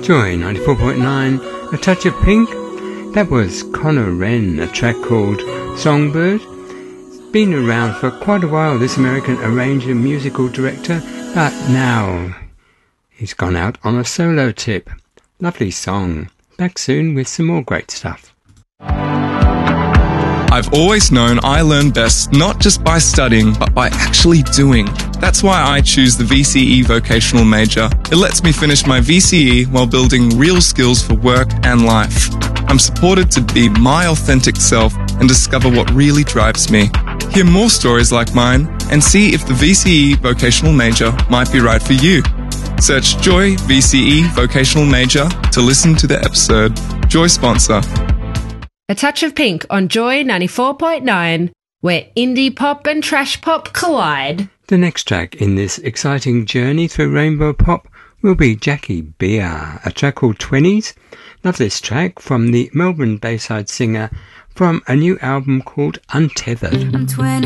Joy 94.9, A Touch of Pink. That was Conor Wren, a track called Songbird. Been around for quite a while, this American arranger, musical director, but now he's gone out on a solo tip. Lovely song. Back soon with some more great stuff. I've always known I learn best not just by studying, but by actually doing. That's why I choose the VCE vocational major. It lets me finish my VCE while building real skills for work and life. I'm supported to be my authentic self and discover what really drives me. Hear more stories like mine and see if the VCE vocational major might be right for you. Search Joy VCE vocational major to listen to the episode. Joy sponsor. A Touch of Pink on Joy 94.9, where indie pop and trash pop collide. The next track in this exciting journey through rainbow pop will be Jackie Beer, a track called 20s. Love this track from the Melbourne Bayside singer from a new album called Untethered. I'm 20